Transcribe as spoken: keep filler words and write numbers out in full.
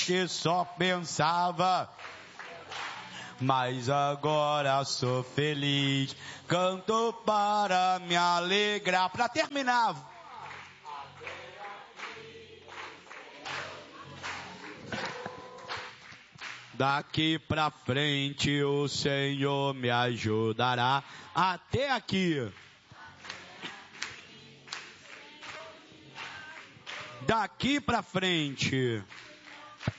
que só pensava, mas agora sou feliz, canto para me alegrar. Para terminar, daqui pra frente o Senhor me ajudará. Até aqui. Daqui pra frente